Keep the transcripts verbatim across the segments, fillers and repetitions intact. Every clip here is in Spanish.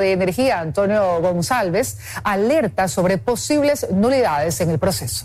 de Energía, Antonio González, alerta sobre posibles nulidades en el proceso.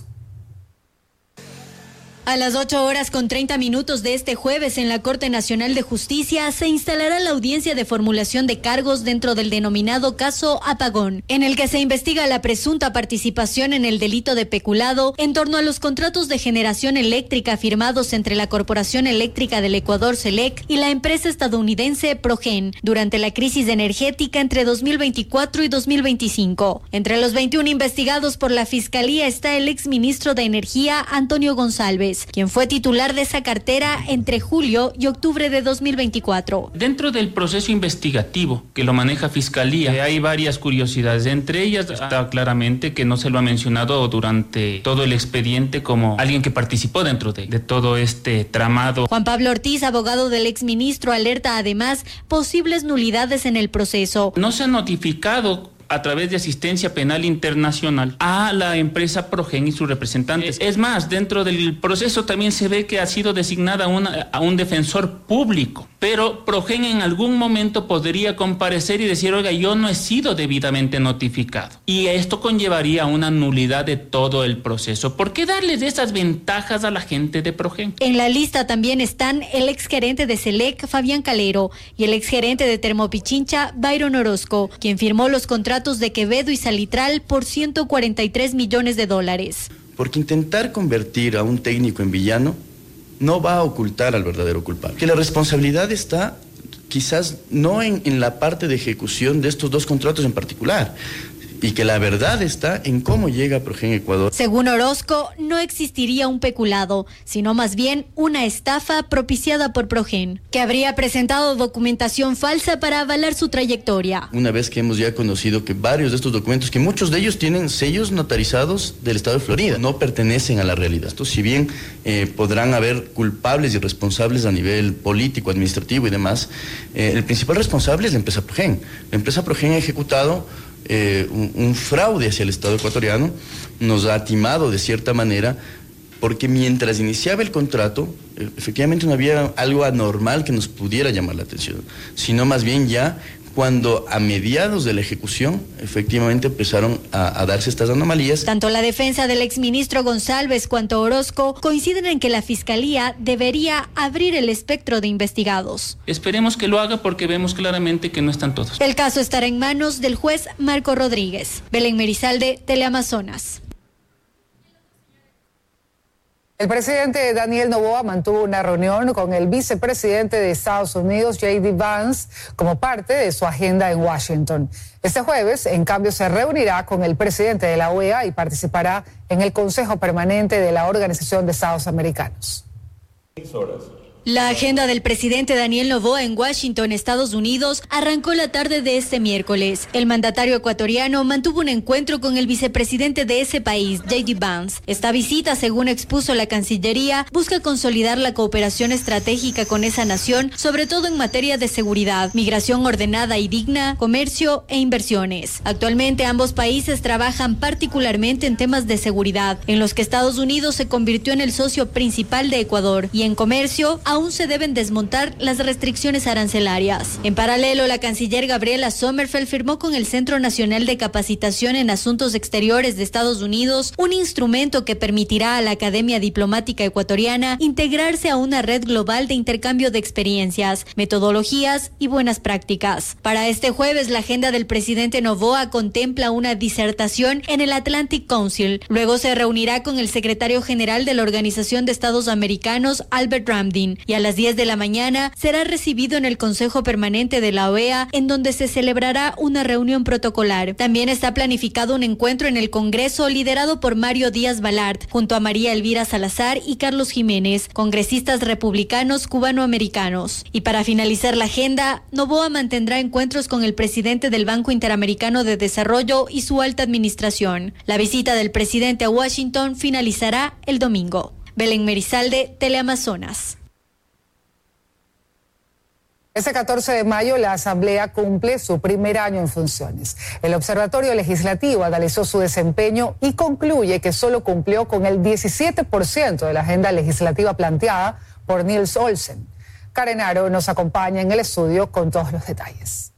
A las ocho horas con treinta minutos de este jueves en la Corte Nacional de Justicia se instalará la audiencia de formulación de cargos dentro del denominado caso Apagón, en el que se investiga la presunta participación en el delito de peculado en torno a los contratos de generación eléctrica firmados entre la Corporación Eléctrica del Ecuador, CELEC, y la empresa estadounidense Progen durante la crisis energética entre dos mil veinticuatro y dos mil veinticinco. Entre los veintiún investigados por la Fiscalía está el exministro de Energía, Antonio González, quien fue titular de esa cartera entre julio y octubre de dos mil veinticuatro. Dentro del proceso investigativo que lo maneja Fiscalía, hay varias curiosidades. Entre ellas está claramente que no se lo ha mencionado durante todo el expediente como alguien que participó dentro de, de todo este tramado. Juan Pablo Ortiz, abogado del exministro, alerta además posibles nulidades en el proceso. No se ha notificado a través de asistencia penal internacional a la empresa Progen y sus representantes. Es más, dentro del proceso también se ve que ha sido designada una, a un defensor público, pero Progen en algún momento podría comparecer y decir, oiga, yo no he sido debidamente notificado. Y esto conllevaría una nulidad de todo el proceso. ¿Por qué darles esas ventajas a la gente de Progen? En la lista también están el exgerente de CELEC, Fabián Calero, y el exgerente de Termopichincha, Byron Orozco, quien firmó los contratos de Quevedo y Salitral por ciento cuarenta y tres millones de dólares. Porque intentar convertir a un técnico en villano no va a ocultar al verdadero culpable. Que la responsabilidad está quizás no en, en la parte de ejecución de estos dos contratos en particular, y que la verdad está en cómo llega Progen Ecuador. Según Orozco, no existiría un peculado, sino más bien una estafa propiciada por Progen, que habría presentado documentación falsa para avalar su trayectoria. Una vez que hemos ya conocido que varios de estos documentos, que muchos de ellos tienen sellos notarizados del estado de Florida, no pertenecen a la realidad. Esto, si bien eh, podrán haber culpables y responsables a nivel político, administrativo y demás, eh, el principal responsable es la empresa Progen. La empresa Progen ha ejecutado Eh, un, un fraude hacia el Estado ecuatoriano, nos ha timado de cierta manera, porque mientras iniciaba el contrato, eh, efectivamente no había algo anormal que nos pudiera llamar la atención, sino más bien ya cuando a mediados de la ejecución efectivamente empezaron a, a darse estas anomalías. Tanto la defensa del exministro González cuanto Orozco coinciden en que la Fiscalía debería abrir el espectro de investigados. Esperemos que lo haga porque vemos claramente que no están todos. El caso estará en manos del juez Marco Rodríguez. Belén Merizalde, Teleamazonas. El presidente Daniel Noboa mantuvo una reunión con el vicepresidente de Estados Unidos, J D Vance, como parte de su agenda en Washington. Este jueves, en cambio, se reunirá con el presidente de la O E A y participará en el Consejo Permanente de la Organización de Estados Americanos. La agenda del presidente Daniel Noboa en Washington, Estados Unidos, arrancó la tarde de este miércoles. El mandatario ecuatoriano mantuvo un encuentro con el vicepresidente de ese país, J D Vance. Esta visita, según expuso la Cancillería, busca consolidar la cooperación estratégica con esa nación, sobre todo en materia de seguridad, migración ordenada y digna, comercio e inversiones. Actualmente ambos países trabajan particularmente en temas de seguridad, en los que Estados Unidos se convirtió en el socio principal de Ecuador, y en comercio, aún se deben desmontar las restricciones arancelarias. En paralelo, la canciller Gabriela Sommerfeld firmó con el Centro Nacional de Capacitación en Asuntos Exteriores de Estados Unidos un instrumento que permitirá a la Academia Diplomática Ecuatoriana integrarse a una red global de intercambio de experiencias, metodologías y buenas prácticas. Para este jueves, la agenda del presidente Noboa contempla una disertación en el Atlantic Council. Luego se reunirá con el secretario general de la Organización de Estados Americanos, Albert Ramdin, y a las diez de la mañana será recibido en el Consejo Permanente de la O E A, en donde se celebrará una reunión protocolar. También está planificado un encuentro en el Congreso liderado por Mario Díaz Balart, junto a María Elvira Salazar y Carlos Jiménez, congresistas republicanos cubanoamericanos. Y para finalizar la agenda, Noboa mantendrá encuentros con el presidente del Banco Interamericano de Desarrollo y su alta administración. La visita del presidente a Washington finalizará el domingo. Belén Merizalde, Teleamazonas. Este catorce de mayo la Asamblea cumple su primer año en funciones. El Observatorio Legislativo analizó su desempeño y concluye que solo cumplió con el diecisiete por ciento de la agenda legislativa planteada por Nils Olsen. Karen Aro nos acompaña en el estudio con todos los detalles.